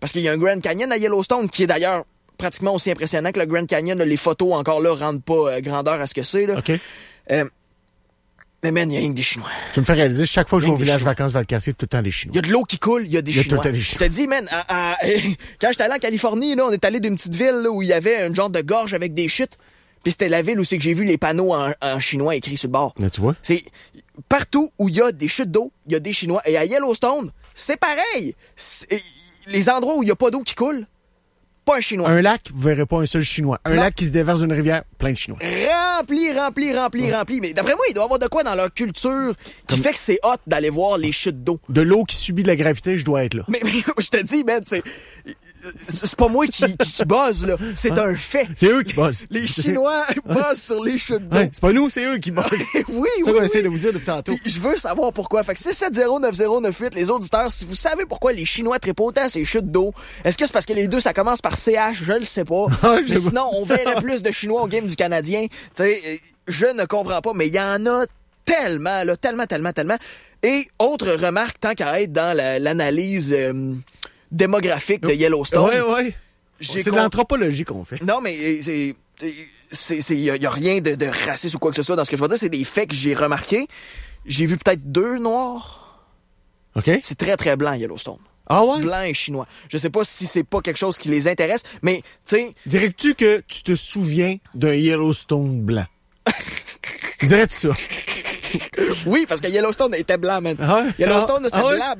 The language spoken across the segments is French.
Parce qu'il y a un Grand Canyon à Yellowstone qui est d'ailleurs pratiquement aussi impressionnant que le Grand Canyon. Là, les photos encore là rendent pas grandeur à ce que c'est. Là. OK. Mais man, il y a rien que des Chinois. Tu me fais réaliser, chaque fois que je vais au village Chinois. vacances Valcartier, tout le temps des Chinois. Il y a de l'eau qui coule, il y a des Chinois. tout le temps des Chinois. Je te dis, man, quand j'étais allé en Californie, là, on est allé d'une petite ville là, où il y avait un genre de gorge avec des chutes. Puis c'était la ville où c'est que j'ai vu les panneaux en chinois écrits sur le bord. Là, tu vois? C'est partout où il y a des chutes d'eau, il y a des Chinois. Et à Yellowstone, c'est pareil. Les endroits où il n'y a pas d'eau qui coule, pas un Chinois. Un lac, vous verrez pas un seul Chinois. Un lac qui se déverse d'une rivière, plein de Chinois. Rempli. Mais d'après moi, il doit y avoir de quoi dans leur culture qui fait que c'est hot d'aller voir les chutes d'eau. De l'eau qui subit de la gravité, je dois être là. Mais je te dis, man, c'est pas moi qui buzz, là. C'est un fait. C'est eux qui buzzent. Les Chinois buzzent sur les chutes d'eau. Ouais, c'est pas nous, c'est eux qui buzzent. Oui. C'est ça qu'on essaie de vous dire depuis tantôt. Puis je veux savoir pourquoi. Fait que 670-9098, les auditeurs, si vous savez pourquoi les Chinois trippent autant ces chutes d'eau, est-ce que c'est parce que les deux, ça commence par CH? Je le sais pas. Mais sinon, on verrait plus de Chinois au game du Canadien. Tu sais, je ne comprends pas, mais il y en a tellement, là, tellement. Et autre remarque, tant qu'à être dans l'analyse démographique de Yellowstone. Ouais. C'est de l'anthropologie qu'on fait. Non, mais il y a rien de raciste ou quoi que ce soit dans ce que je vais dire. C'est des faits que j'ai remarqués. J'ai vu peut-être 2 noirs. OK. C'est très, très blanc, Yellowstone. Ah ouais? Blanc et chinois. Je sais pas si c'est pas quelque chose qui les intéresse, mais, tu sais... Dirais-tu que tu te souviens d'un Yellowstone blanc? Dirais-tu ça? Oui, parce que Yellowstone était blanc, man. Ah ouais? Yellowstone, c'était ouais?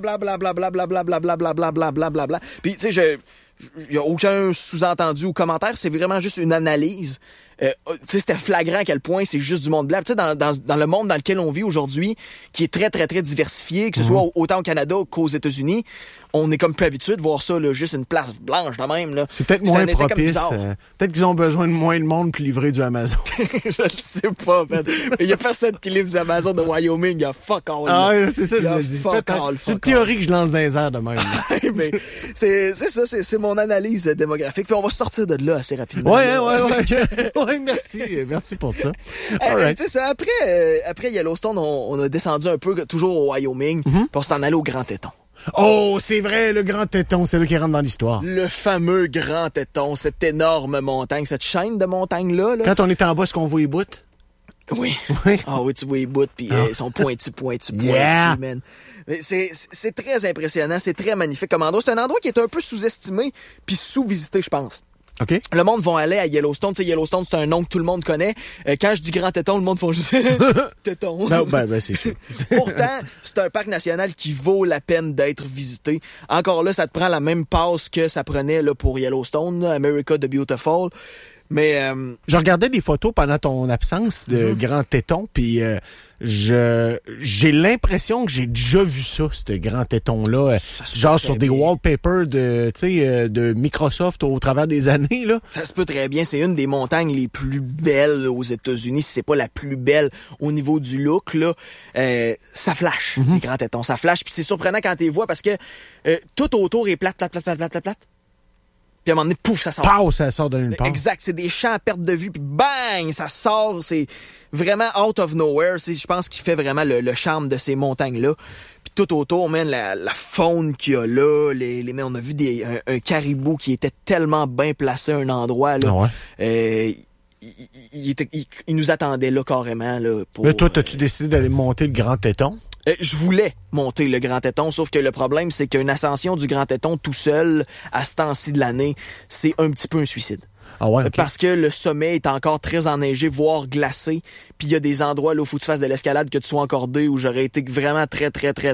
blanc. Puis, tu sais, il y a aucun sous-entendu ou commentaire, c'est vraiment juste une analyse. Tu sais, c'était flagrant à quel point c'est juste du monde blanc. Tu sais, dans le monde dans lequel on vit aujourd'hui, qui est très, très, très diversifié, que ce soit autant au Canada qu'aux États-Unis, on est comme plus habitué de voir ça, là, juste une place blanche de même. Là. C'est peut-être moins propice. Peut-être qu'ils ont besoin de moins de monde pour livrer du Amazon. Je le sais pas, man. Il y a personne qui livre du Amazon de Wyoming. Il y a fuck all. Ah oui, c'est ça, je me dis. C'est une théorie que je lance dans les airs de même. Mais c'est ça, c'est mon analyse démographique. Puis on va sortir de là assez rapidement. Ouais. Ouais, merci pour ça. Right. Tu sais, après Yellowstone, on a descendu un peu, toujours au Wyoming, puis on s'en allait au Grand Teton. Oh, c'est vrai, le Grand Teton, c'est là qui rentre dans l'histoire. Le fameux Grand Teton, cette énorme montagne, cette chaîne de montagnes-là. Là. Quand on est en bas, est-ce qu'on voit les bouts? Oui. Ah oui, tu vois les bouts, puis ils sont pointus, yeah. man. Mais c'est très impressionnant, c'est très magnifique comme endroit. C'est un endroit qui est un peu sous-estimé, puis sous-visité, je pense. OK. Le monde va aller à Yellowstone. Tu sais, Yellowstone, c'est un nom que tout le monde connaît. Quand je dis Grand Teton, le monde fait juste Teton. Non, ben, c'est sûr. Pourtant, c'est un parc national qui vaut la peine d'être visité. Encore là, ça te prend la même passe que ça prenait là, pour Yellowstone, là, America the Beautiful. Mais je regardais des photos pendant ton absence de Grand Téton, puis j'ai l'impression que j'ai déjà vu ça, ce Grand Téton-là, genre sur des wallpapers de Microsoft au travers des années, là. Ça se peut très bien. C'est une des montagnes les plus belles aux États-Unis, si c'est pas la plus belle au niveau du look, là. Ça flash, les Grands Tétons, ça flash. Puis c'est surprenant quand tu les vois parce que tout autour est plate. Puis à un moment donné, pouf, ça sort. Pow, ça sort de nulle part. Exact, c'est des champs à perte de vue, puis bang, ça sort. C'est vraiment out of nowhere. C'est, je pense, qui fait vraiment le charme de ces montagnes-là. Puis tout autour, man, la faune qu'il y a là, on a vu un caribou qui était tellement bien placé à un endroit là. Ah ouais. Il nous attendait là carrément là. Pour, mais toi, t'as-tu décidé d'aller monter le Grand Téton? Je voulais monter le Grand Téton, sauf que le problème, c'est qu'une ascension du Grand Téton tout seul, à ce temps-ci de l'année, c'est un petit peu un suicide. Ah ouais, okay. Parce que le sommet est encore très enneigé, voire glacé. Puis il y a des endroits là où faut que tu fasses de l'escalade, que tu sois encordé, où j'aurais été vraiment très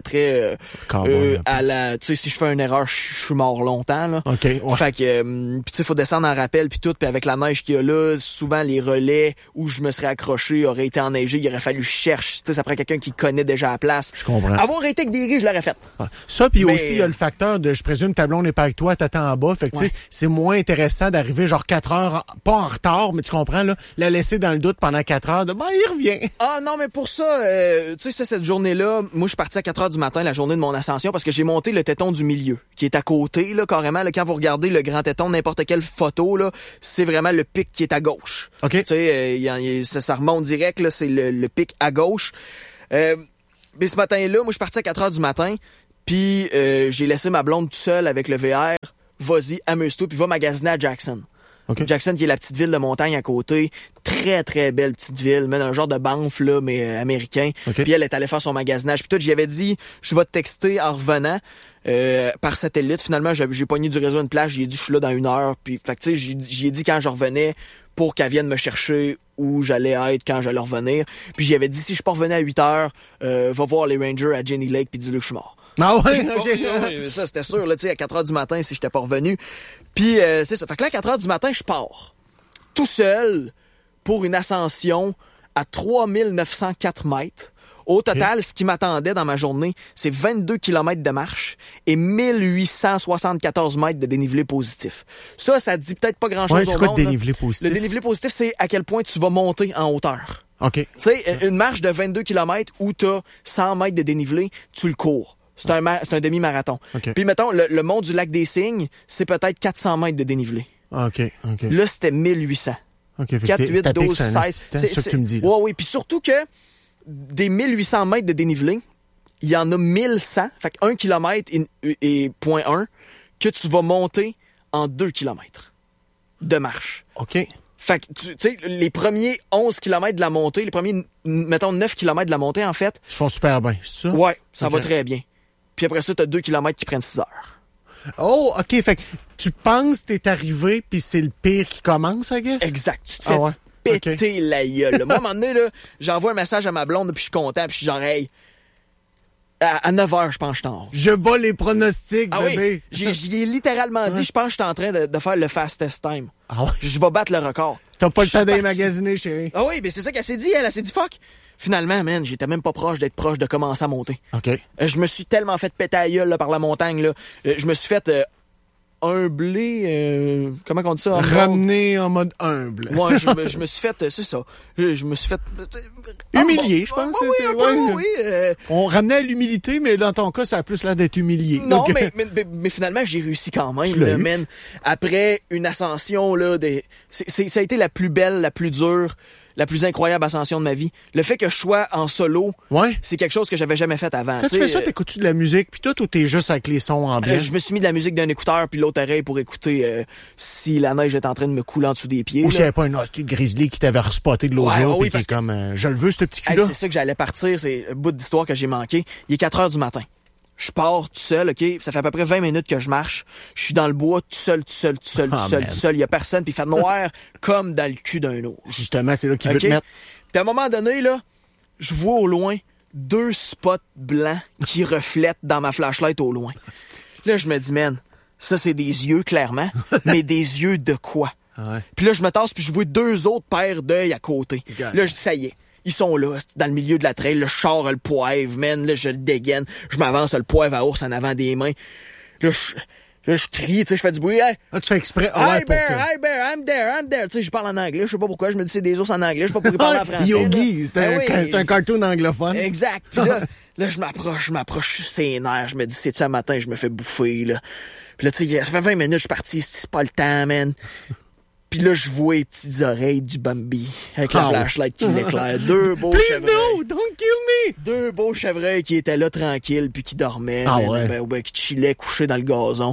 à la... Tu sais, si je fais une erreur, je suis mort longtemps, là. OK, ouais. Fait que, puis tu sais, faut descendre en rappel, puis tout. Puis avec la neige qu'il y a là, souvent les relais où je me serais accroché auraient été enneigés. Il aurait fallu que je cherche. Tu sais, ça prend quelqu'un qui connaît déjà la place. Je comprends. Avoir été avec des riz, je l'aurais fait. Ouais. Ça, puis aussi, il y a le facteur de, je présume, ta blonde n'est pas avec toi, t'attends en bas. Fait que, tu sais, c'est moins intéressant d'arriver genre 4 heures, pas en retard, mais tu comprends, là, la laisser dans le doute pendant 4 heures, il revient. Ah non, mais pour ça, tu sais, cette journée-là, moi, je suis parti à 4 heures du matin, la journée de mon ascension, parce que j'ai monté le téton du milieu, qui est à côté, là, carrément, là, quand vous regardez le Grand Téton, n'importe quelle photo, là, c'est vraiment le pic qui est à gauche. OK. Tu sais, ça remonte direct, là, c'est le pic à gauche. Mais ce matin-là, moi, je suis parti à 4 heures du matin, Puis j'ai laissé ma blonde tout seule avec le VR. Vas-y, amuse-toi, puis va magasiner à Jackson. Okay. Jackson, qui est la petite ville de montagne à côté. Très, très belle petite ville. Même un genre de Banff, là, mais américain. Okay. Puis elle est allée faire son magasinage. Puis tout, j'y avais dit, je vais te texter en revenant par satellite. Finalement, j'ai pogné du réseau à une plage. J'ai dit, je suis là dans 1 heure. Puis, fait que tu sais, j'ai dit quand je revenais pour qu'elle vienne me chercher où j'allais être quand j'allais revenir. Puis j'y avais dit, si je suis pas revenu à 8 heures, va voir les Rangers à Jenny Lake puis dis-le que je suis mort. Ah ouais, OK. Oui, ça, c'était sûr, là, tu sais, à 4 heures du matin, si j'étais pas revenu. Puis, c'est ça. Fait que là, à 4 heures du matin, je pars. Tout seul pour une ascension à 3904 mètres. Au total, ce qui m'attendait dans ma journée, c'est 22 km de marche et 1874 mètres de dénivelé positif. Ça dit peut-être pas grand-chose au monde. C'est quoi le dénivelé positif? Le dénivelé positif, c'est à quel point tu vas monter en hauteur. OK. Tu sais, une marche de 22 km où t'as 100 mètres de dénivelé, tu le cours. C'est un demi-marathon. Okay. Puis, mettons, le mont du lac des Cygnes, c'est peut-être 400 mètres de dénivelé. OK. Là, c'était 1800. OK. 4, 8, 12, 16. C'est ça que tu me dis. Ouais, oui. Puis surtout que des 1800 mètres de dénivelé, il y en a 1100, fait que 1 km et 0.1, que tu vas monter en 2 km de marche. OK. Fait que, tu sais, les premiers 11 km de la montée, les premiers, mettons, 9 km de la montée, en fait. Ils font super bien, c'est ça? Ouais, ça va très bien. Puis après ça, t'as 2 km qui prennent 6 heures. Oh, OK. Fait que tu penses que t'es arrivé puis c'est le pire qui commence, I guess? Exact. Tu te fais péter la gueule. Moi, à un moment donné, là, j'envoie un message à ma blonde puis je suis content puis je suis genre, hey, à 9 heures, je pense que je suis en haut. Je bats les pronostics, ah bébé. Oui, j'y ai littéralement dit, je pense que je suis en train de faire le fastest time. Ah ouais? Je vais battre le record. T'as pas le temps d'aller magasiner, chérie. Ah oui, mais c'est ça qu'elle s'est dit, elle s'est dit, fuck. Finalement, man, j'étais même pas proche d'être proche de commencer à monter. OK. Je me suis tellement fait péter la gueule là, par la montagne. Là. Je me suis fait humbler... comment on dit ça? Ramener en mode humble. Ouais, je me suis fait... c'est ça. Je me suis fait... humilié, je pense. Oui. On ramenait à l'humilité, mais dans ton cas, ça a plus l'air d'être humilié. Non, donc, mais finalement, j'ai réussi quand même. Là, man. Après une ascension, là, ça a été la plus belle, la plus dure, la plus incroyable ascension de ma vie. Le fait que je sois en solo, c'est quelque chose que j'avais jamais fait avant. Quand tu fais ça, t'écoutes-tu de la musique, puis toi, ou t'es juste avec les sons ambiants? Je me suis mis de la musique d'un écouteur, puis l'autre oreille pour écouter si la neige est en train de me couler en dessous des pieds. Ou s'il n'y avait pas un hostie de grizzly qui t'avait respotté de l'autre jour, puis qui est comme, je le veux, ce petit cul-là. C'est ça que j'allais partir, c'est un bout d'histoire que j'ai manqué. Il est 4 heures du matin. Je pars tout seul, OK? Ça fait à peu près 20 minutes que je marche. Je suis dans le bois tout seul. Il y a personne, puis il fait noir comme dans le cul d'un ours. Justement, c'est là qu'il veut te mettre. Puis à un moment donné, là, je vois au loin 2 spots blancs qui reflètent dans ma flashlight au loin. Là, je me dis, man, ça, c'est des yeux, clairement, mais des yeux de quoi? Ouais. Puis là, je me tasse, puis je vois 2 autres paires d'œils à côté. God. Là, je dis, ça y est. Ils sont là, dans le milieu de la trail. Là, je sors le poivre, man. Là, je le dégaine. Je m'avance le poivre à ours en avant des mains. Là, je crie, tu sais, je fais du bruit. Hey, tu fais exprès. Hi bear, I'm there. Tu sais, je parle en anglais. Je sais pas pourquoi. Je me dis c'est des ours en anglais. Je sais pas pourquoi ils parlent en français. Yogi, c'est un cartoon anglophone. Exact. Puis là, je m'approche. Je suis sénère. Je me dis, c'est-tu un matin, je me fais bouffer, là. Puis là, tu sais, ça fait 20 minutes, je suis parti. C'est pas le temps, man. Puis là, je vois les petites oreilles du Bambi avec la flashlight qui l'éclaire. 2 beaux chevreuils. Please no, don't kill me! 2 beaux chevreuils qui étaient là tranquilles puis qui dormaient. Qui chillaient couchés dans le gazon.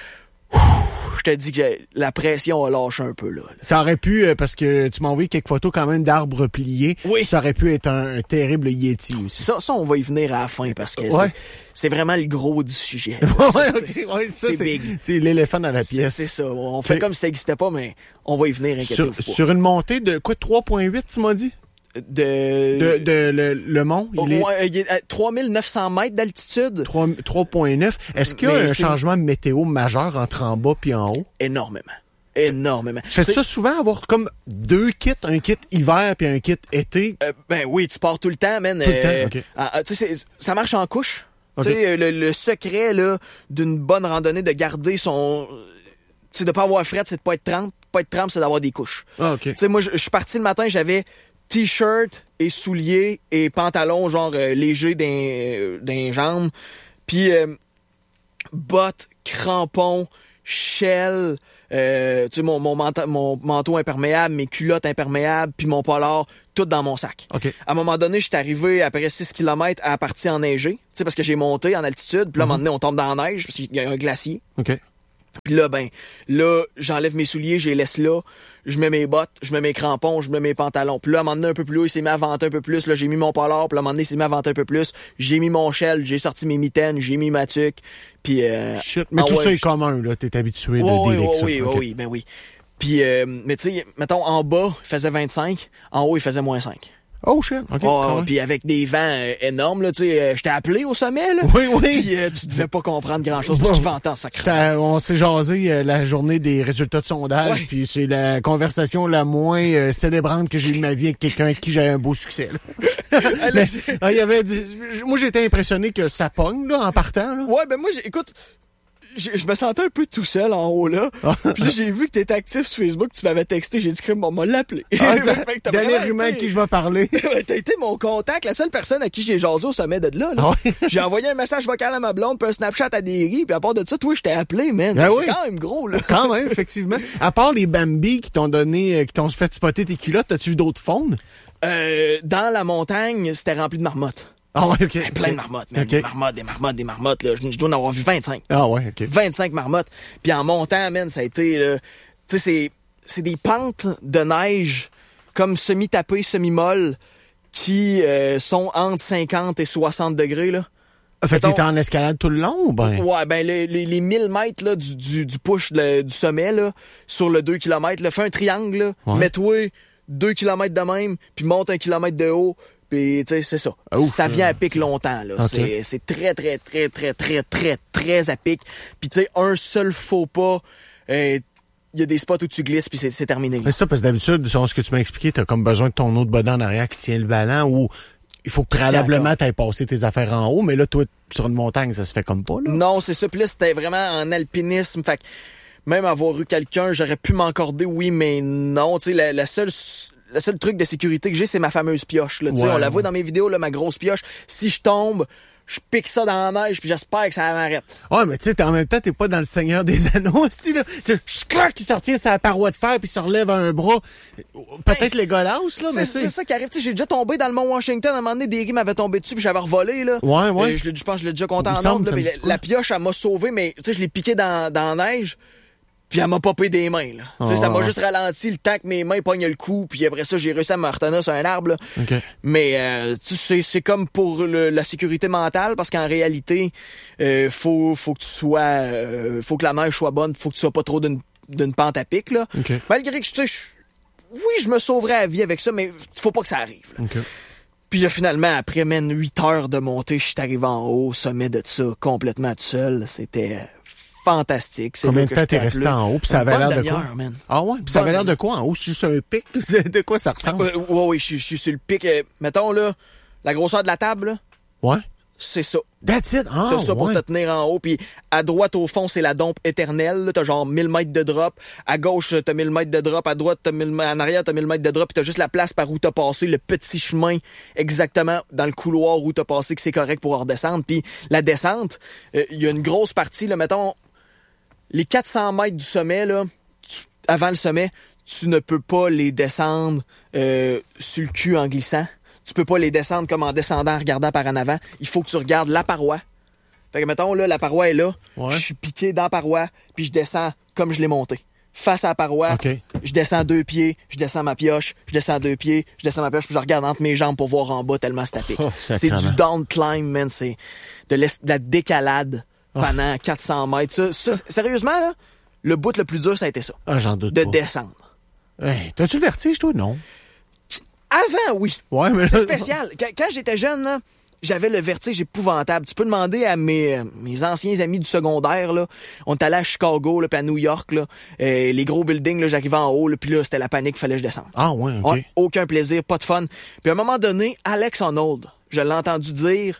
Je te dis que la pression a lâché un peu, là. Ça aurait pu, parce que tu m'as envoyé quelques photos quand même d'arbres pliés. Oui. Ça aurait pu être un terrible Yeti aussi. Ça, on va y venir à la fin parce que c'est vraiment le gros du sujet. C'est big. C'est l'éléphant dans la pièce. C'est ça. On fait comme si ça n'existait pas, mais on va y venir, inquiétez-vous pas. Sur une montée de quoi, 3.8, tu m'as dit? Le mont? Il est à 3900 mètres d'altitude. 3.9. Est-ce qu'il y a un changement météo majeur entre en bas puis en haut? Énormément. Tu fais ça souvent, avoir comme 2 kits, un kit hiver puis un kit été? Ben oui, tu pars tout le temps, man. Tout le temps, OK. Tu sais, ça marche en couche. Okay. Tu sais, le secret, là, d'une bonne randonnée, de garder son... Tu sais, de pas avoir fret, c'est de pas être trempe. Pas être trempe, c'est d'avoir des couches. Ah, OK. Tu sais, moi, je suis parti le matin, j'avais t-shirt et souliers et pantalon genre léger d'un jambes, puis bottes, crampons, shell, tu sais, mon manteau imperméable, mes culottes imperméables, puis mon polar, tout dans mon sac. Okay. À un moment donné, je suis arrivé après 6 km à la partie enneigée, tu sais, parce que j'ai monté en altitude, puis là, à un moment donné, on tombe dans la neige, parce qu'il y a un glacier. OK. Puis là, j'enlève mes souliers, je les laisse là, je mets mes bottes, je mets mes crampons, je mets mes pantalons. Puis là, à un moment donné, un peu plus haut, il s'est mis à venter un peu plus. Là, j'ai mis mon polar, puis là, à un moment donné, il s'est mis à venter un peu plus. J'ai mis mon shell, j'ai sorti mes mitaines, j'ai mis ma tuque. Puis, Shit. Mais tout ça est commun, là. T'es habitué de dealer avec ça. Oui, ben oui. Puis, mais tu sais, mettons, en bas, il faisait 25. En haut, il faisait moins 5. Oh shit, OK. Puis avec des vents énormes, là, tu sais, je t'ai appelé au sommet, là. Oui. Puis tu devais pas comprendre grand-chose parce qu'il ventait en sacré. On s'est jasé la journée des résultats de sondage, puis c'est la conversation la moins célébrante que j'ai eue de ma vie avec quelqu'un avec qui j'avais un beau succès. Là. Mais, il y avait moi, j'étais impressionné que ça pogne, là, en partant. Là. Ouais, ben moi, écoute... Je me sentais un peu tout seul en haut là. Puis là, j'ai vu que t'étais actif sur Facebook, tu m'avais texté, j'ai dit que on m'a l'appelé. Dernier humain à qui je vais parler. T'as été mon contact, la seule personne à qui j'ai jasé au sommet de là. J'ai envoyé un message vocal à ma blonde, puis un Snapchat à Derry, puis à part de ça, toi, je t'ai appelé, man. C'est quand même gros là. Quand même, effectivement. À part les Bambi qui t'ont donné, qui t'ont fait spotter tes culottes, as-tu vu d'autres faunes? Dans la montagne, c'était rempli de marmottes. Ah ouais, OK. Plein de marmottes, man. Okay. Des marmottes, là. Je dois en avoir vu 25. Ah ouais, OK. 25 marmottes. Puis en montant, man, ça a été, tu sais, c'est des pentes de neige comme semi-tapées, semi-molles qui sont entre 50 et 60 degrés, là. Fait que t'étais en escalade tout le long ou ben? Ouais, ben les 1000 mètres là, du push du sommet, là, sur le 2 km, là, fais un triangle, là, mets-toi 2 km de même, puis monte 1 kilomètre de haut. Puis, tu sais, c'est ça. Ça vient à pic longtemps, là. Okay. C'est très, très, très, très, très, très, très à pic. Puis, tu sais, un seul faux pas, il y a des spots où tu glisses, puis c'est terminé. Mais ça, parce que d'habitude, selon ce que tu m'as expliqué, t'as comme besoin de ton autre body en arrière qui tient le ballon ou il faut que préalablement t'ailles passer tes affaires en haut. Mais là, toi, sur une montagne, ça se fait comme pas, là. Non, c'est ça. Puis là, c'était vraiment en alpinisme. Fait que même avoir eu quelqu'un, j'aurais pu m'encorder, oui, mais non. Tu sais, le seul truc de sécurité que j'ai, c'est ma fameuse pioche. Là. On la voit dans mes vidéos, là, ma grosse pioche. Si je tombe, je pique ça dans la neige, puis j'espère que ça m'arrête. Ouais, mais tu sais, en même temps, t'es pas dans le Seigneur des Anneaux, aussi, là. Clac, il sortit sa paroi de fer, puis il se relève un bras. Peut-être les Légolas, là, mais c'est ça qui arrive. Tu sais, j'ai déjà tombé dans le Mont Washington. À un moment donné, Derry m'avait tombé dessus, puis j'avais revolé, là. Ouais. Je pense que je l'ai déjà compté en ondes, là. La pioche, elle m'a sauvé, mais tu sais, je l'ai piqué dans la neige. Puis elle m'a popé des mains, là. Tu sais, ça m'a juste ralenti le temps que mes mains pognent le coup, puis après ça, j'ai réussi à me retenir sur un arbre, là. Okay. Mais, tu sais, c'est comme pour la sécurité mentale, parce qu'en réalité, faut que tu sois, faut que la neige soit bonne, faut que tu sois pas trop d'une pente à pic, là. Okay. Malgré que, tu sais, oui, je me sauverais la vie avec ça, mais faut pas que ça arrive, là. Okay. Puis là, finalement, après, 8 heures de montée, je suis arrivé en haut, au sommet de ça, complètement tout seul. C'était fantastique. Combien de temps t'es resté en haut? Puis ça avait l'air de quoi? Man. Ah ouais? Puis ça avait l'air de quoi en haut? C'est juste un pic? De quoi ça ressemble? Oui, je suis sur le pic. Mettons, là, la grosseur de la table, là. Ouais. C'est ça. That's it? Ah, t'as ça pour te tenir en haut. Puis à droite, au fond, c'est la dompe éternelle. Là. T'as genre 1000 mètres de drop. À gauche, t'as 1000 mètres de drop. À droite, en arrière, t'as 1000 mètres de drop. Puis t'as juste la place par où t'as passé, le petit chemin exactement dans le couloir où t'as passé, que c'est correct pour redescendre. Puis la descente, il y a une grosse partie, là, mettons, les 400 mètres du sommet, là, avant le sommet, tu ne peux pas les descendre sur le cul en glissant. Tu peux pas les descendre comme en descendant en regardant par en avant. Il faut que tu regardes la paroi. Fait que, mettons, là, la paroi est là. Ouais. Je suis piqué dans la paroi, puis je descends comme je l'ai monté. Face à la paroi, je descends 2 pieds, je descends ma pioche, je descends 2 pieds, je descends ma pioche, puis je regarde entre mes jambes pour voir en bas tellement c'est à pic. C'est du down climb, man. C'est de la décalade pendant 400 mètres. Ça, sérieusement, là, le bout le plus dur, ça a été ça. Ah, j'en doute de pas. Descendre. Hey, t'as-tu le vertige, toi? Non. Avant, oui. Ouais, mais c'est spécial. Quand j'étais jeune, là, j'avais le vertige épouvantable. Tu peux demander à mes anciens amis du secondaire, là. On est allé à Chicago, là, puis à New York, là. Les gros buildings, là, j'arrivais en haut, là, puis là, c'était la panique, fallait que je descende. Ah ouais, OK. Ouais, aucun plaisir, pas de fun. Puis à un moment donné, Alex Honnold, je l'ai entendu dire,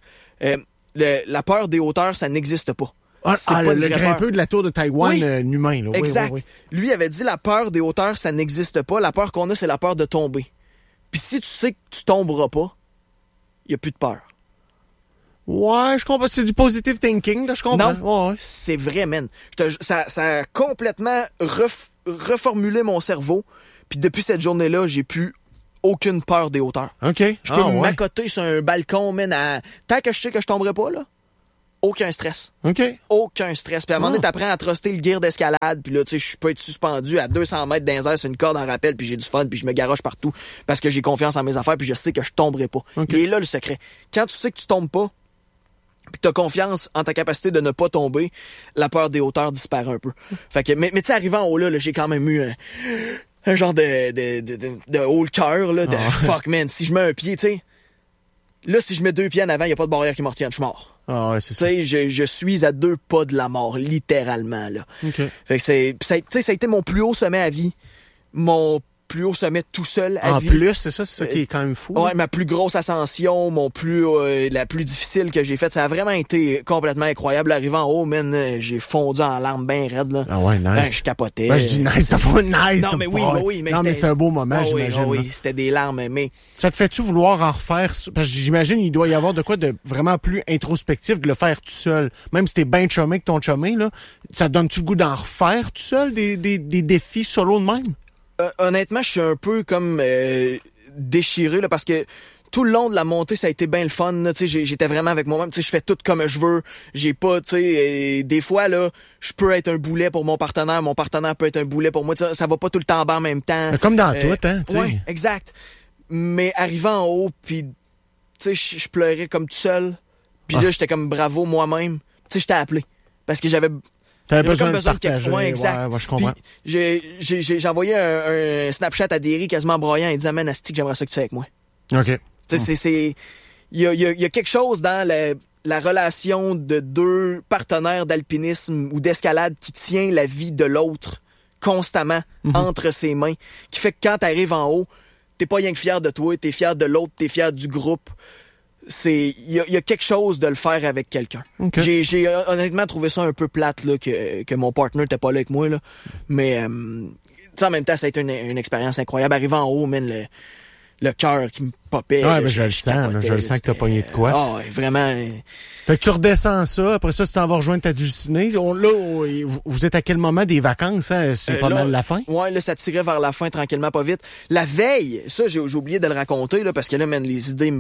la peur des hauteurs, ça n'existe pas. Le grimpeux de la tour de Taïwan humain, là. Exact. Oui. Lui avait dit, la peur des hauteurs, ça n'existe pas. La peur qu'on a, c'est la peur de tomber. Puis si tu sais que tu tomberas pas, il y a plus de peur. Ouais, je comprends. C'est du positive thinking, là, je comprends. Non, ouais. c'est vrai, man. Ça a complètement reformulé mon cerveau. Puis depuis cette journée-là, j'ai plus aucune peur des hauteurs. OK. Je peux m'accoter sur un balcon, man, tant que je sais que je tomberai pas, là. Aucun stress. OK. Aucun stress. Puis à un moment donné, t'apprends à truster le gear d'escalade. Puis là, tu sais, je peux être suspendu à 200 mètres dans les airs sur une corde en rappel. Puis j'ai du fun. Puis je me garoche partout. Parce que j'ai confiance en mes affaires. Puis je sais que je tomberai pas. Okay. Il est là, le secret. Quand tu sais que tu tombes pas, puis que t'as confiance en ta capacité de ne pas tomber, la peur des hauteurs disparaît un peu. Fait que, mais tu sais, arrivant en haut, là, j'ai quand même eu un genre de haut le cœur, là, de fuck, man. Si je mets un pied, tu sais, là, si je mets 2 pieds en avant, y a pas de barrière qui me retienne, je suis mort. Ah ouais, c'est ça. Tu sais, je suis à 2 pas de la mort, littéralement, là. OK. Fait que ça a été mon plus haut sommet à vie. Mon plus haut sommet tout seul à vie. En plus, c'est ça qui est quand même fou. Ouais, ma plus grosse ascension, la plus difficile que j'ai faite, ça a vraiment été complètement incroyable. Arrivant en haut, man, j'ai fondu en larmes bien raide, là. Ah ouais, nice. Ben, je capotais. Ben, je dis nice, t'as pas nice. Non, mais oui, mais non, mais c'est un beau moment, j'imagine. Oui, c'était des larmes, mais... Ça te fait-tu vouloir en refaire? Parce que j'imagine il doit y avoir de quoi de vraiment plus introspectif de le faire tout seul. Même si t'es bien chumé que ton chumé, là, ça te donne-tu le goût d'en refaire tout seul, des défis solo de même? Honnêtement, je suis un peu comme déchiré, là, parce que tout le long de la montée, ça a été bien le fun. Tu sais, j'étais vraiment avec moi-même. Tu sais, je fais tout comme je veux. J'ai pas, tu sais, des fois là, je peux être un boulet pour mon partenaire peut être un boulet pour moi. Ça va pas tout le temps en bas en même temps. Mais comme dans tout, hein. Ouais, exact. Mais arrivant en haut, puis tu sais, je pleurais comme tout seul. Puis là, j'étais comme bravo moi-même. Tu sais, je t'ai appelé parce que j'avais besoin de quelque partager. ouais, exact. Ouais, je comprends. Puis j'ai envoyé un Snapchat à Derry quasiment broyant et disant, man, asti, que j'aimerais ça que tu sois avec moi. OK. Tu sais, il y a quelque chose dans la relation de 2 partenaires d'alpinisme ou d'escalade qui tient la vie de l'autre constamment entre ses mains, qui fait que quand t'arrives en haut, t'es pas rien que fier de toi, t'es fier de l'autre, t'es fier du groupe. Il y a quelque chose de le faire avec quelqu'un. Okay. J'ai honnêtement trouvé ça un peu plate là que mon partner était pas là avec moi là, mais en même temps ça a été une expérience incroyable. Arrivant en haut, man, le cœur qui me popait. Ouais, ben je le sens, je le sens que t'as pogné de quoi. Ah, ouais, vraiment. Fait que tu redescends ça, après ça tu t'en vas rejoindre ta dulcinée. Vous êtes à quel moment des vacances, hein? C'est pas mal la fin? Ouais, là ça tirait vers la fin tranquillement, pas vite. La veille, ça j'ai oublié de le raconter là parce que là, man, les idées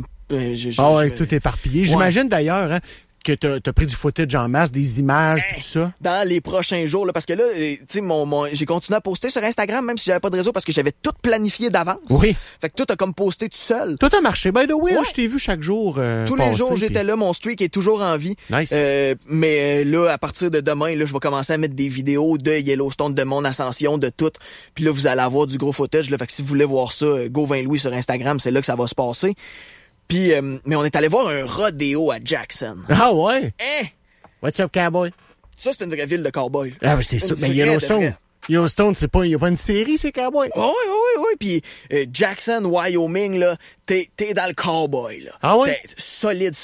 tout éparpillé. J'imagine d'ailleurs, hein, que t'as pris du footage en masse, des images, tout ça. Dans les prochains jours, là, parce que là, tu sais, j'ai continué à poster sur Instagram, même si j'avais pas de réseau, parce que j'avais tout planifié d'avance. Oui. Fait que tout a comme posté tout seul. Tout a marché. By the way, je t'ai vu chaque jour. Tous les jours, j'étais là, mon streak est toujours en vie. Nice. Mais là, à partir de demain, là, je vais commencer à mettre des vidéos de Yellowstone, de mon ascension, de tout. Puis là, vous allez avoir du gros footage, là. Fait que si vous voulez voir ça, Go 20 Louis sur Instagram, c'est là que ça va se passer. Puis, mais on est allé voir un rodéo à Jackson. Ah ouais? Hein? What's up, cowboy? Ça, c'est une vraie ville de cowboy. Ah, mais c'est ça. Mais Yellowstone, il y a pas une série, c'est cowboy? Oui. Puis Jackson, Wyoming, là, t'es dans le cowboy, là. Ah ouais? Solide.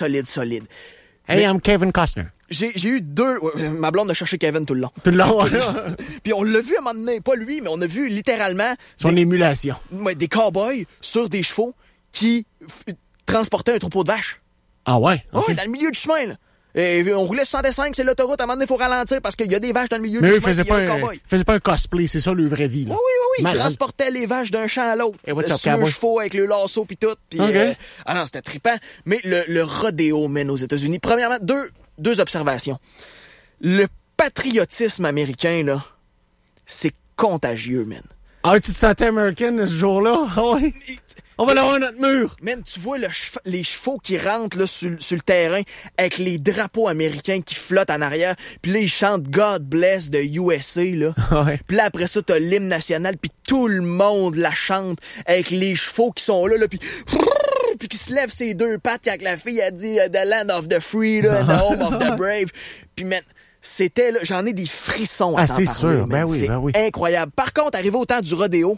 Hey, I'm Kevin Costner. J'ai eu 2... ma blonde a cherché Kevin tout le long. Tout le long, Puis on l'a vu à un moment donné, pas lui, mais on a vu littéralement... Son émulation. Ouais, des cowboys sur des chevaux qui transportaient un troupeau de vaches. Ah ouais? Okay. Dans le milieu du chemin, là. Et on roulait 65, c'est l'autoroute. À un moment donné, il faut ralentir parce qu'il y a des vaches dans le milieu du chemin. Mais eux, faisaient pas un cosplay, c'est ça, leur vraie vie, là. Oui. Ils transportaient les vaches d'un champ à l'autre. Et what's up, sur le chevaux avec le lasso pis tout. Pis, non, c'était trippant. Mais le rodéo, man, aux États-Unis. Premièrement, deux observations. Le patriotisme américain, là, c'est contagieux, man. Ah, tu te sentais américaine ce jour-là? Oui. On va l'avoir notre mur. Man, tu vois les chevaux qui rentrent là, sur le terrain avec les drapeaux américains qui flottent en arrière. Puis là, ils chantent God Bless de USA. Là. Ouais. Puis là, après ça, t'as l'hymne national. Puis tout le monde la chante avec les chevaux qui sont là. Puis qui se lèvent ses 2 pattes quand la fille a dit « The land of the free, là, the home of the brave ». Puis man, c'était là, j'en ai des frissons à t'en parler. C'est sûr, ben oui. Incroyable. Par contre, arrivé au temps du rodéo,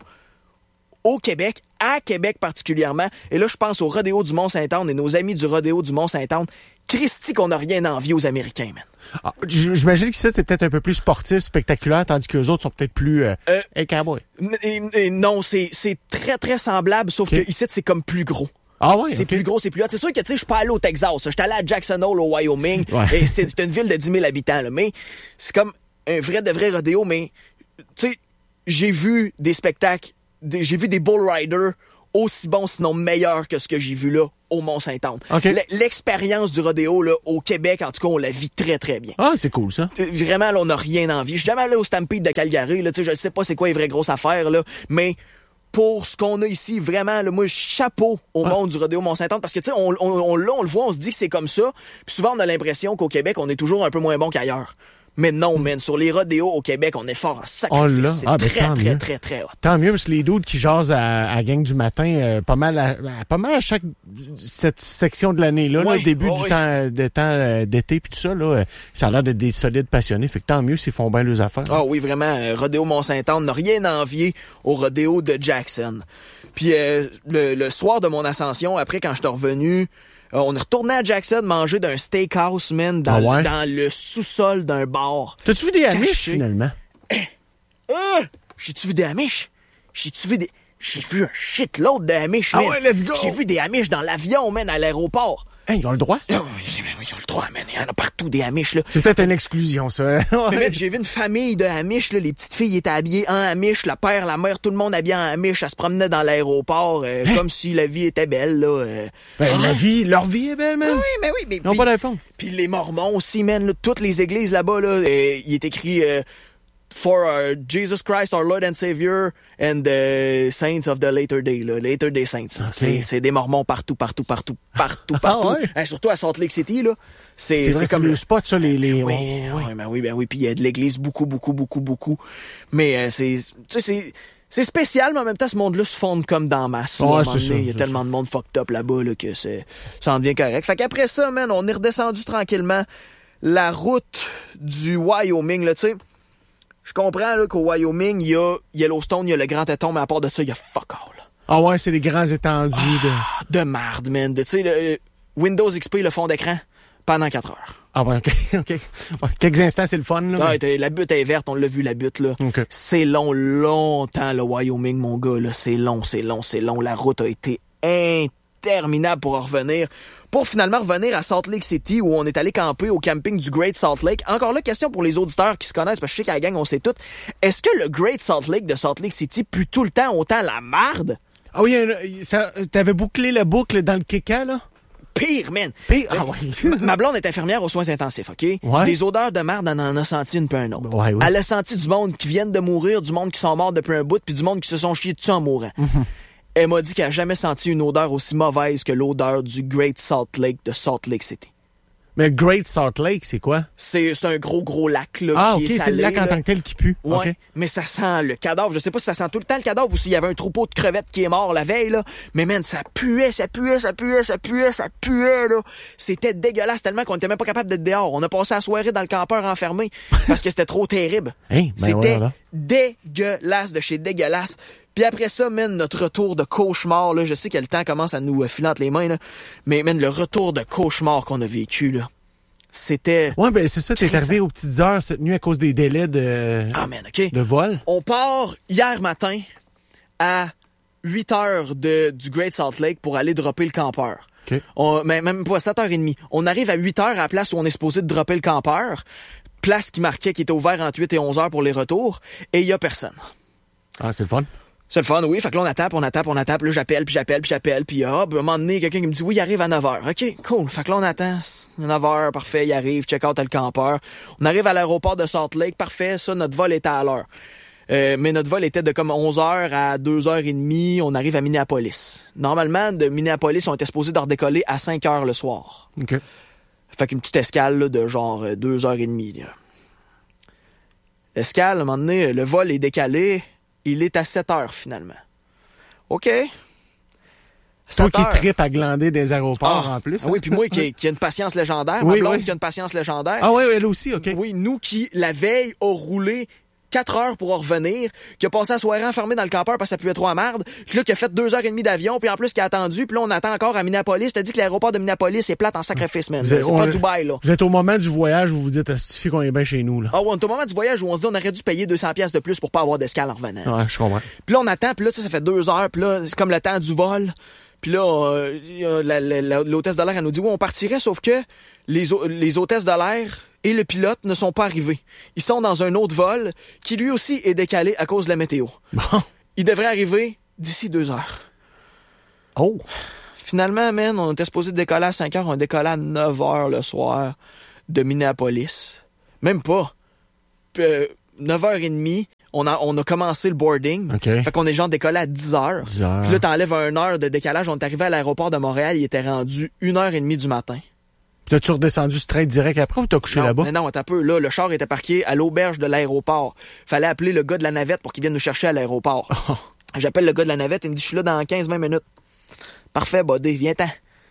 au Québec, à Québec particulièrement, et là, je pense au rodéo du Mont-Saint-Anne et nos amis du rodéo du Mont-Saint-Anne, Christy qu'on n'a rien envie aux Américains, man. Ah, j'imagine que ça, c'est peut-être un peu plus sportif, spectaculaire, tandis que les autres sont peut-être plus cowboy. Non, c'est très, très semblable, sauf que ici, c'est comme plus gros. Ah ouais, c'est plus gros, c'est plus hot. C'est sûr que, tu sais, je suis pas allé au Texas. J'étais allé à Jackson Hole, au Wyoming. Et c'est une ville de 10 000 habitants, là. Mais c'est comme un vrai de vrai rodéo. Mais, tu sais, j'ai vu des spectacles, j'ai vu des bull riders aussi bons, sinon meilleurs que ce que j'ai vu là au Mont-Saint-Anne. Okay. L'expérience du rodéo, là, au Québec, en tout cas, on la vit très, très bien. Ah, c'est cool, ça. Vraiment, là, on n'a rien envie. Je suis jamais allé au Stampede de Calgary, là. Tu sais, je sais pas c'est quoi les vraies grosses affaires, là. Mais, pour ce qu'on a ici, vraiment, là, moi, chapeau au monde du rodéo Mont-Saint-Anne, parce que, tu sais, on le voit, on se dit que c'est comme ça, puis souvent, on a l'impression qu'au Québec, on est toujours un peu moins bon qu'ailleurs. Mais non, man, sur les rodéos au Québec, on est fort en sacrifice. C'est très hot. Tant mieux, parce que les dudes qui jasent à la gang du matin, pas mal à chaque cette section de l'année, là, le début du temps d'été, puis tout ça, là, ça a l'air d'être des solides passionnés. Fait que tant mieux s'ils font bien leurs affaires. Ah oui, vraiment, rodéo Mont-Saint-Anne n'a rien à envier au rodéo de Jackson. Puis le soir de mon ascension, après, quand je suis revenu, on est retourné à Jackson manger d'un steakhouse, man, dans le sous-sol d'un bar. T'as-tu vu des Amish, finalement? J'ai-tu vu des Amish? J'ai vu un shitload de Amish, man. Ah ouais, let's go! J'ai vu des Amish dans l'avion, man, à l'aéroport. Hey, ils ont le droit? Ils ont le droit, man. Il y en a partout, des Amish, là. C'est peut-être une exclusion, ça. Mais man, j'ai vu une famille de Amish, là. Les petites filles étaient habillées en Amish. Le père, la mère, tout le monde habillé en Amish. Elle se promenait dans l'aéroport, comme si la vie était belle, là. Leur vie est belle, man. Oui, mais ils n'ont pas d'iPhone. Puis les Mormons aussi, man. Là, toutes les églises là-bas, là, il est écrit... For Jesus Christ, our Lord and Savior, and the Saints of the Later Day, là, Later Day Saints. Okay. C'est des Mormons partout. Ah ouais? Surtout à Salt Lake City, là. C'est comme le spot, ça, les... Oui. Puis il y a de l'église beaucoup. Mais c'est spécial, mais en même temps, ce monde-là se fonde comme dans masse. Il y a tellement de monde fucked up là-bas, là, que ça en devient correct. Fait qu'après ça, man, on est redescendu tranquillement la route du Wyoming, là, tu sais. Je comprends là, qu'au Wyoming, il y a Yellowstone, il y a le Grand Téton, mais à part de ça, il y a fuck all. Ah ouais, c'est les grands étendues de marde, man. Tu sais, Windows XP, le fond d'écran, pendant 4 heures. Ah ouais, OK. Ouais, quelques instants, c'est le fun, là. Ah, la butte est verte, on l'a vu, la butte, là. Okay. C'est longtemps, le Wyoming, mon gars, là. C'est long. La route a été interminable pour en revenir. Pour finalement revenir à Salt Lake City, où on est allé camper au camping du Great Salt Lake. Encore là, question pour les auditeurs qui se connaissent, parce que je sais qu'à la gang, on sait tout. Est-ce que le Great Salt Lake de Salt Lake City pue tout le temps autant la marde? Ah oui, t'avais bouclé la boucle dans le Keka, là? Pire, man. Ah oui. Ma blonde est infirmière aux soins intensifs, OK? Ouais. Des odeurs de marde, elle en a senti une peu un autre. Ouais. Elle a senti du monde qui viennent de mourir, du monde qui sont morts depuis un bout, puis du monde qui se sont chiés dessus en mourant. Mm-hmm. Elle m'a dit qu'elle n'a jamais senti une odeur aussi mauvaise que l'odeur du Great Salt Lake de Salt Lake City. Mais Great Salt Lake, c'est quoi? C'est un gros lac là, qui est salé. C'est le lac en tant que tel qui pue. Ouais, okay. Mais ça sent le cadavre. Je sais pas si ça sent tout le temps le cadavre ou s'il y avait un troupeau de crevettes qui est mort la veille, là. Mais man, ça puait, là. C'était dégueulasse tellement qu'on était même pas capable d'être dehors. On a passé la soirée dans le campeur enfermé parce que c'était trop terrible. C'était dégueulasse de chez dégueulasse. Puis après ça, man, notre retour de cauchemar, là, je sais que le temps commence à nous filer entre les mains, là, mais man, le retour de cauchemar qu'on a vécu, là, c'était... Ouais, ben c'est ça, t'es arrivé aux petites heures cette nuit à cause des délais de vol. On part hier matin à 8 heures du Great Salt Lake pour aller dropper le campeur. Okay. Même pas 7h30. On arrive à 8 heures à la place où on est supposé de dropper le campeur, place qui marquait qu'il était ouvert entre 8 et 11 heures pour les retours, et il y a personne. Ah, c'est le fun. C'est le fun, oui. Fait que là, on tape. Là, j'appelle. Puis à un moment donné, quelqu'un qui me dit, oui, il arrive à 9h. OK, cool. Fait que là, on attend. 9h, parfait, il arrive. Check out le campeur. On arrive à l'aéroport de Salt Lake. Parfait, ça, notre vol était à l'heure. Mais notre vol était de comme 11h à 2h30. On arrive à Minneapolis. Normalement, de Minneapolis, on était supposé de redécoller à 5h le soir. OK. Fait qu'une petite escale là, de genre 2h30. Là. Escale, à un moment donné, le vol est décalé. Il est à 7h, finalement. OK. Toi qui trippe à glander des aéroports en plus. Ah oui, puis moi qui a une patience légendaire. Oui, ma blonde qui a une patience légendaire. Ah oui, elle aussi, OK. Oui, nous qui, la veille, a roulé 4 heures pour en revenir, qui a passé la soirée enfermé dans le campeur parce que ça puait trop à marde, puis là qui a fait 2h30 d'avion, puis en plus qui a attendu, puis là on attend encore à Minneapolis. T'as dit que l'aéroport de Minneapolis est plate en sacrifice, man. C'est pas Dubaï, là. Vous êtes au moment du voyage où vous vous dites, il suffit qu'on est bien chez nous, là. Ah ouais, on est au moment du voyage où on se dit on aurait dû payer 200$ de plus pour pas avoir d'escale en revenant. Ouais, je comprends. Puis là on attend, puis là ça fait 2 heures, puis là c'est comme le temps du vol. Puis là, l'hôtesse de l'air, elle nous dit, oui, on partirait, sauf que les hôtesses de l'air et le pilote ne sont pas arrivés. Ils sont dans un autre vol qui, lui aussi, est décalé à cause de la météo. Bon. Ils devraient arriver d'ici 2 heures. Oh! Finalement, man, on était supposé décoller à 5 heures, on décollait à 9 heures le soir de Minneapolis. Même pas. 9h30, on a commencé le boarding. Okay. Fait qu'on est genre décollé à 10h. Puis là, t'enlèves 1 heure de décalage. On est arrivé à l'aéroport de Montréal, il était rendu 1h30 du matin. Puis t'as-tu redescendu straight direct après ou t'as couché là-bas? Mais non, t'as peu. Là, le char était parqué à l'auberge de l'aéroport. Fallait appeler le gars de la navette pour qu'il vienne nous chercher à l'aéroport. Oh. J'appelle le gars de la navette, il me dit, je suis là dans 15-20 minutes. Parfait, buddy, viens-t'en.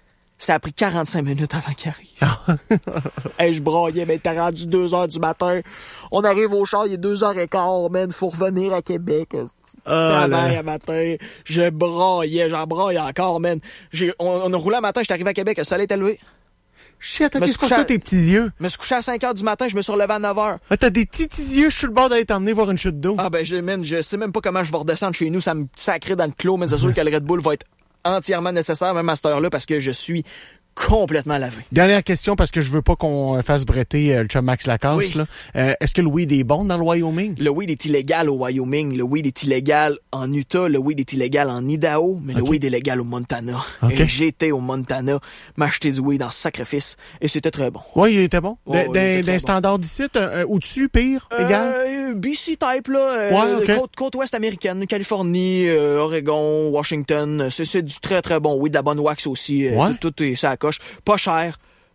Ça a pris 45 minutes avant qu'il arrive. Hey, je braillais, mais t'as rendu 2h du matin. On arrive au char, il est 2h15, man. Faut revenir à Québec. Travail à matin. Je braillais, j'en braille encore, man. On a roulé à matin, j'étais arrivé à Québec, le soleil était levé. Shit, qu'est-ce que ça, tes petits yeux? Je me suis couché à 5h du matin, je me suis relevé à 9h. Ah, t'as des petits yeux, je suis le bord d'aller t'emmener voir une chute d'eau. Ah, ben, je sais même pas comment je vais redescendre chez nous, ça me sacrait dans le clos, mais c'est sûr que le Red Bull va être entièrement nécessaire, même à cette heure-là, parce que je suis complètement lavé. Dernière question, parce que je veux pas qu'on fasse bretter le chum Max Lacasse. Oui. Là. Est-ce que le weed est bon dans le Wyoming? Le weed est illégal au Wyoming. Le weed est illégal en Utah. Le weed est illégal en Idaho. Mais le weed est légal au Montana. Okay. Et j'étais au Montana m'acheter du weed en sacrifice. Et c'était très bon. Oui, il était bon. D'un standard d'ici, au-dessus, pire, égal? BC type, là. Ouais, okay. côte ouest américaine. Californie, Oregon, Washington. C'est du très, très bon weed. De la bonne wax aussi. Ouais. Tout est ça à coche. Pas cher.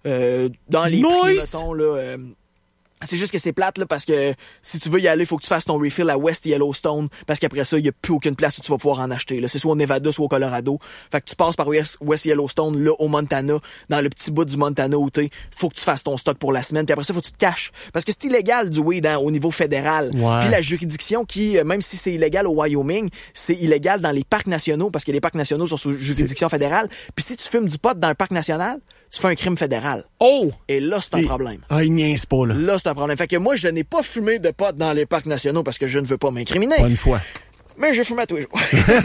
Dans les prix, mettons, là. C'est juste que c'est plate, là, parce que si tu veux y aller, il faut que tu fasses ton refill à West Yellowstone, parce qu'après ça, il n'y a plus aucune place où tu vas pouvoir en acheter, là. C'est soit au Nevada, soit au Colorado. Fait que tu passes par West Yellowstone, là, au Montana, dans le petit bout du Montana où t'es. Faut que tu fasses ton stock pour la semaine, puis après ça, faut que tu te caches. Parce que c'est illégal du weed, au niveau fédéral. Ouais. Puis la juridiction qui, même si c'est illégal au Wyoming, c'est illégal dans les parcs nationaux, parce que les parcs nationaux sont sous juridiction fédérale. Puis si tu fumes du pot dans un parc national, tu fais un crime fédéral. Oh! Et là, c'est un problème. Ah, il niaise pas, là. Là, c'est un problème. Fait que moi, je n'ai pas fumé de pot dans les parcs nationaux parce que je ne veux pas m'incriminer. Pas une fois. Mais j'ai fumé à tous les jours.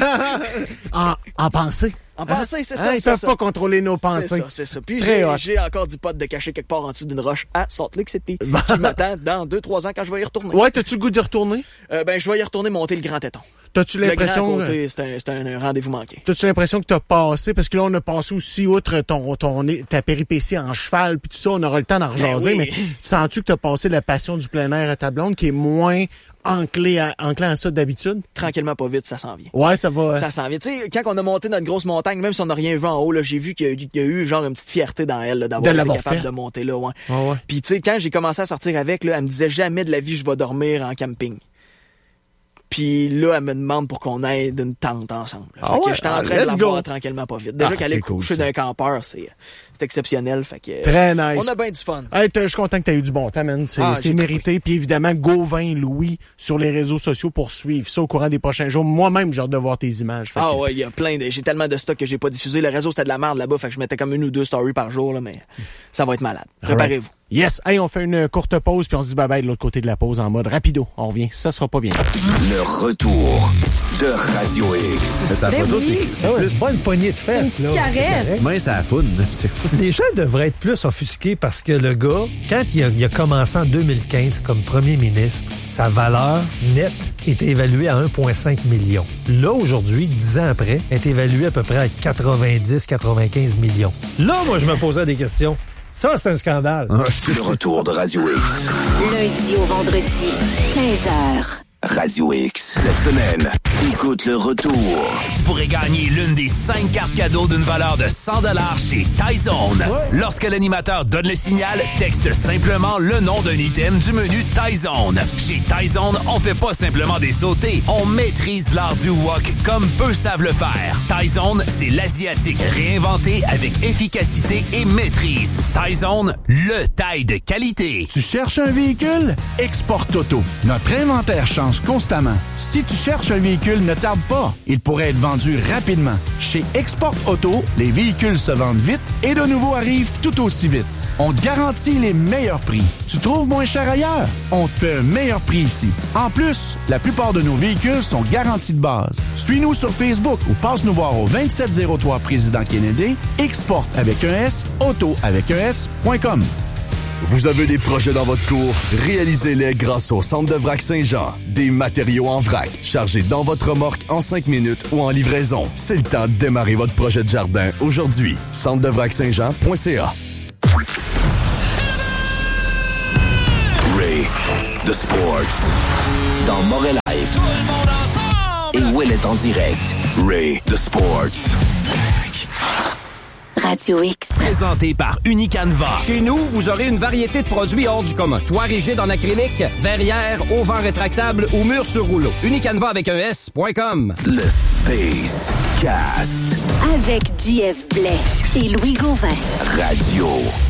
en pensée. En pensée, c'est ça. Ils peuvent pas contrôler nos pensées. C'est ça. Puis j'ai encore du pot de caché quelque part en dessous d'une roche à Salt Lake City qui m'attend dans 2-3 ans quand je vais y retourner. Ouais, t'as-tu le goût d'y retourner? Je vais y retourner monter le Grand Téton. T'as-tu l'impression... Le Grand Côté, c'est un rendez-vous manqué. T'as-tu l'impression que t'as passé, parce que là, on a passé aussi, outre ta péripétie en cheval, puis tout ça, on aura le temps d'en rejaser, mais sens-tu que t'as passé la passion du plein air à ta blonde, qui est moins enclin à ça d'habitude? Tranquillement, pas vite, ça s'en vient. Ouais, ça va. Ça s'en vient. Tu sais, quand on a monté notre grosse montagne, même si on n'a rien vu en haut, là, j'ai vu qu'il y a eu genre une petite fierté dans elle, là, d'avoir été capable de monter là, ouais. Ouais. Puis tu sais, quand j'ai commencé à sortir avec, là, elle me disait jamais de la vie je vais dormir en camping. Puis là, elle me demande pour qu'on aide une tente ensemble. Fait que j'étais en train de la voir tranquillement pas vite. Déjà qu'elle est couchée d'un campeur, c'est exceptionnel. Fait que très nice. On a bien du fun. Hey, je suis content que tu aies eu du bon temps, man. C'est mérité. Puis évidemment, Gauvin Louis sur les réseaux sociaux pour suivre ça au courant des prochains jours. Moi-même, j'ai hâte de voir tes images. Ouais, il y a j'ai tellement de stocks que j'ai pas diffusé. Le réseau, c'était de la merde là-bas. Fait que je mettais comme 1 ou 2 stories par jour, là, mais ça va être malade. Préparez-vous. Yes. Hey, on fait une courte pause puis on se dit bye-bye de l'autre côté de la pause en mode rapido. On revient. Ça sera pas bien. Le retour de Radio X. Sa photo, c'est pas une poignée de fesses, là. Mais ça a foune. Les gens devraient être plus offusqués parce que le gars, quand il a commencé en 2015 comme premier ministre, sa valeur nette est évaluée à 1,5 million. Là, aujourd'hui, 10 ans après, est évaluée à peu près à 90-95 millions. Là, moi, je me posais des questions. Ça, c'est un scandale. Le retour de Radio X. Lundi au vendredi, 15h. Radio X. Cette semaine, écoute le retour. Tu pourrais gagner l'une des 5 cartes cadeaux d'une valeur de 100$ chez Tyzone. Ouais. Lorsque l'animateur donne le signal, texte simplement le nom d'un item du menu Tyzone. Chez Tyzone, on fait pas simplement des sautés, on maîtrise l'art du wok comme peu savent le faire. Tyzone, c'est l'asiatique réinventé avec efficacité et maîtrise. Tyzone, le taille de qualité. Tu cherches un véhicule? Export Auto. Notre inventaire change constamment. Si Si tu cherches un véhicule, ne tarde pas. Il pourrait être vendu rapidement. Chez Export Auto, les véhicules se vendent vite et de nouveaux arrivent tout aussi vite. On te garantit les meilleurs prix. Tu trouves moins cher ailleurs? On te fait un meilleur prix ici. En plus, la plupart de nos véhicules sont garantis de base. Suis-nous sur Facebook ou passe nous voir au 2703 Président Kennedy, Export avec un S, Auto avec un S.com. Vous avez des projets dans votre cour? Réalisez-les grâce au Centre de vrac Saint-Jean. Des matériaux en vrac, chargés dans votre remorque en 5 minutes ou en livraison. C'est le temps de démarrer votre projet de jardin aujourd'hui. centredevrac-saint-jean.ca. Ray, The Sports. Dans Morel Live. Et Will est en direct. Ray, The Sports. Radio X. Présenté par Unicanva. Chez nous, vous aurez une variété de produits hors du commun. Toit rigide en acrylique, verrière, auvent rétractable ou mur sur rouleau. Unicanva avec un S.com. Le Space Cast. Avec JF Blais et Louis Gauvin. Radio